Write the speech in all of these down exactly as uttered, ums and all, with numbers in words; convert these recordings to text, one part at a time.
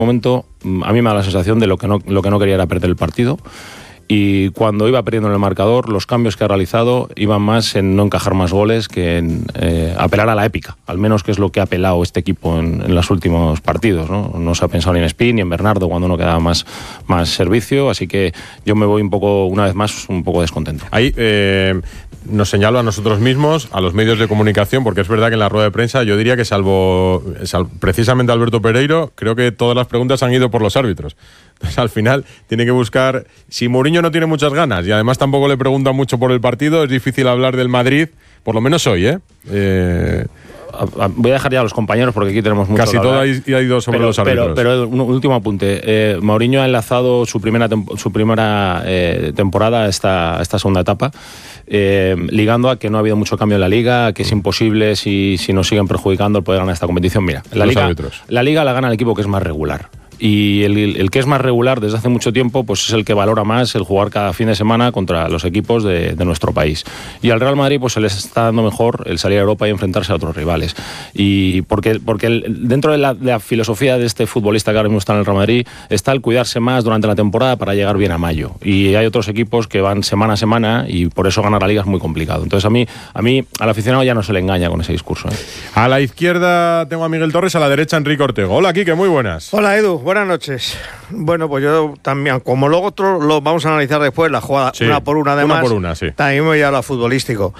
momento a mí me da la sensación de lo que no, lo que no quería era perder el partido. Y cuando iba perdiendo en el marcador, los cambios que ha realizado iban más en no encajar más goles que en eh, apelar a la épica, al menos que es lo que ha apelado este equipo en, en los últimos partidos, ¿no? No se ha pensado ni en Espín ni en Bernardo cuando uno quedaba más, más servicio, así que yo me voy un poco, una vez más, un poco descontento. Ahí eh, nos señalo a nosotros mismos, a los medios de comunicación, porque es verdad que en la rueda de prensa yo diría que salvo, salvo precisamente Alberto Pereiro, creo que todas las preguntas han ido por los árbitros. Entonces, al final tiene que buscar, si Mourinho no tiene muchas ganas y además tampoco le preguntan mucho por el partido, es difícil hablar del Madrid, por lo menos hoy, ¿eh? eh Voy a dejar ya a los compañeros porque aquí tenemos mucho. Casi todo ha ido sobre pero, los árbitros. Pero, pero un último apunte. Eh, Mourinho ha enlazado su primera, su primera eh, temporada a esta, esta segunda etapa, eh, ligando a que no ha habido mucho cambio en la Liga, que es imposible, si, si nos siguen perjudicando, el poder ganar esta competición. Mira, la Liga, la Liga la gana el equipo que es más regular. Y el, el que es más regular desde hace mucho tiempo pues es el que valora más el jugar cada fin de semana contra los equipos de, de nuestro país. Y al Real Madrid pues se les está dando mejor el salir a Europa y enfrentarse a otros rivales. Y porque, porque el, dentro de la, de la filosofía de este futbolista que ahora mismo está en el Real Madrid está el cuidarse más durante la temporada para llegar bien a mayo. Y hay otros equipos que van semana a semana y por eso ganar la Liga es muy complicado. Entonces a mí, a mí al aficionado ya no se le engaña con ese discurso, ¿eh? A la izquierda tengo a Miguel Torres, a la derecha Enrique Ortego. Hola, Quique, muy buenas. Hola, Edu. Buenas noches. Bueno, pues yo también, como luego otro lo vamos a analizar después, la jugada sí, una por una además. Una por una, sí. También me voy a lo futbolístico.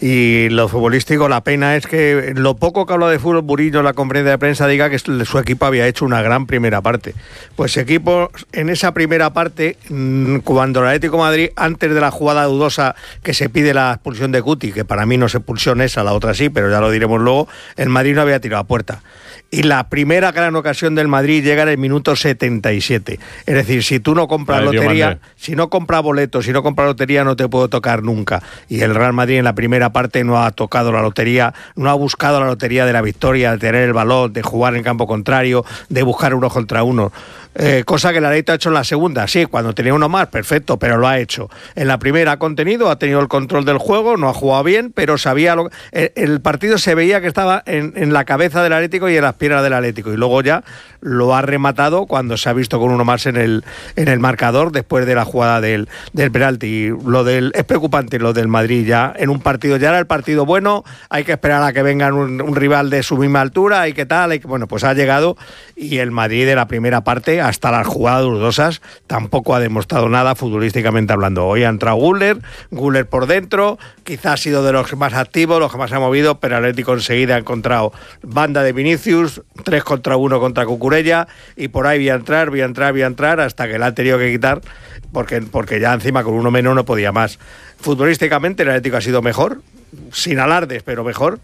Y lo futbolístico, la pena es que lo poco que habla de fútbol, Mourinho en la conferencia de prensa diga que su equipo había hecho una gran primera parte. Pues su equipo, en esa primera parte, cuando el Atlético de Madrid, antes de la jugada dudosa que se pide la expulsión de Guti, que para mí no es expulsión esa, la otra sí, pero ya lo diremos luego, el Madrid no había tirado a puerta. Y la primera gran ocasión del Madrid llega en el minuto setenta y siete. Es decir, si tú no compras Ay, lotería, si no compras boletos, si no compras lotería, no te puedo tocar nunca. Y el Real Madrid en la primera parte no ha tocado la lotería, no ha buscado la lotería de la victoria, de tener el balón, de jugar en campo contrario, de buscar uno contra uno. Eh, cosa que el Atlético ha hecho en la segunda, sí, cuando tenía uno más, perfecto, pero lo ha hecho. En la primera ha contenido, ha tenido el control del juego, no ha jugado bien, pero sabía lo el, el partido se veía que estaba en, en la cabeza del Atlético y en las piernas del Atlético, y luego ya lo ha rematado cuando se ha visto con uno más en el en el marcador después de la jugada del, del penalti. Lo del, es preocupante lo del Madrid ya en un partido, ya era el partido bueno, hay que esperar a que venga un, un rival de su misma altura y qué tal, y que, bueno, pues ha llegado, y el Madrid de la primera parte hasta las jugadas dudosas tampoco ha demostrado nada futbolísticamente hablando. Hoy ha entrado Güler, Güler por dentro, quizás ha sido de los más activos, los que más se ha movido, pero el Atlético enseguida ha encontrado banda de Vinicius, tres contra uno contra Cucurella, y por ahí voy a entrar, voy a entrar, voy a entrar, hasta que la ha tenido que quitar, porque, porque ya encima con uno menos no podía más. Futbolísticamente el Atlético ha sido mejor, sin alardes, pero mejor.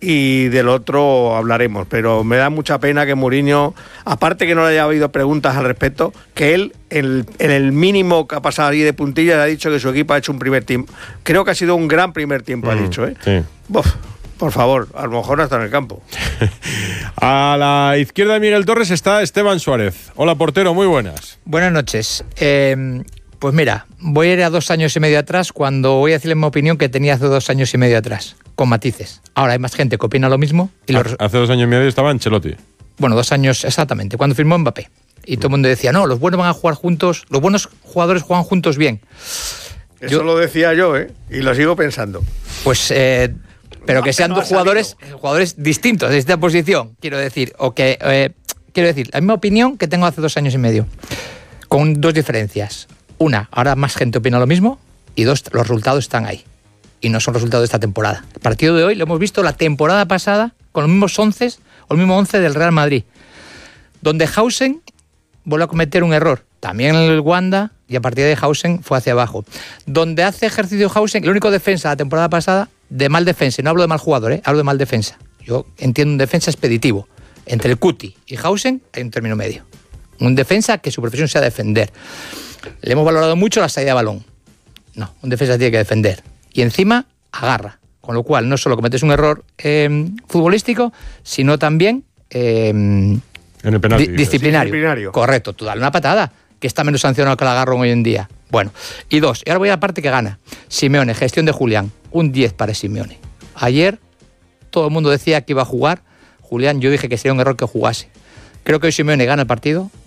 Y del otro hablaremos, pero me da mucha pena que Mourinho, aparte que no le haya habido preguntas al respecto, que él en el, el mínimo que ha pasado ahí de puntillas ha dicho que su equipo ha hecho un primer tiempo. Creo que ha sido un gran primer tiempo, mm, ha dicho, ¿eh? Sí. Uf, por favor, a lo mejor no está en el campo. A la izquierda de Miguel Torres está Esteban Suárez. Hola, portero, muy buenas. Buenas noches. Eh, pues mira, voy a ir a dos años y medio atrás cuando voy a decirle mi opinión que tenía hace dos años y medio atrás, con matices. Ahora hay más gente que opina lo mismo. Y los... Hace dos años y medio estaba Ancelotti. Bueno, dos años exactamente, cuando firmó Mbappé. Y todo el mundo decía, no, los buenos van a jugar juntos, los buenos jugadores juegan juntos bien. Eso yo, lo decía yo, ¿eh? Y lo sigo pensando. Pues... Eh, pero no, que sean no dos jugadores, jugadores distintos de esta posición, quiero decir, o que eh, quiero decir, la misma opinión que tengo hace dos años y medio, con dos diferencias. Una, ahora más gente opina lo mismo, y dos, los resultados están ahí, y no son resultados de esta temporada. El partido de hoy lo hemos visto la temporada pasada, con los mismos once, o el mismo once del Real Madrid, donde Hausen vuelve a cometer un error, también en el Wanda, y a partir de Hausen fue hacia abajo. Donde hace ejercicio Hausen, el único defensa de la temporada pasada, de mal defensa, no hablo de mal jugador, ¿eh? Hablo de mal defensa. Yo entiendo un defensa expeditivo. Entre el Cuti y Hausen hay un término medio. Un defensa que su profesión sea defender. Le hemos valorado mucho la salida de balón. No, un defensa tiene que defender. Y encima agarra. Con lo cual no solo cometes un error eh, futbolístico, sino también eh, en el penalti, di- disciplinario. disciplinario. Correcto, tú dale una patada, que está menos sancionado que el agarrón hoy en día. Bueno, y dos, y ahora voy a la parte que gana. Simeone, gestión de Julián, un diez para Simeone. Ayer todo el mundo decía que iba a jugar Julián, yo dije que sería un error que jugase. Creo que hoy Simeone gana el partido.